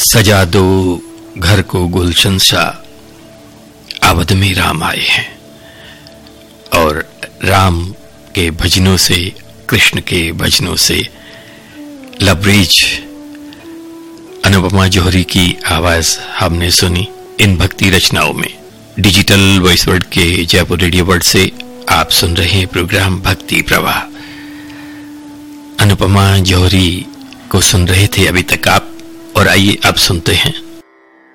सजा दो घर को गुलशन सा, आवध में राम आए हैं। और राम के भजनों से, कृष्ण के भजनों से लबरेज अनुपमा जौहरी की आवाज हमने सुनी इन भक्ति रचनाओं में। डिजिटल वॉइस वर्ल्ड के जयपुर रेडियो वर्ल्ड से आप सुन रहे हैं प्रोग्राम भक्ति प्रवाह। अनुपमा जौहरी को सुन रहे थे अभी तक आप, और आइए अब सुनते हैं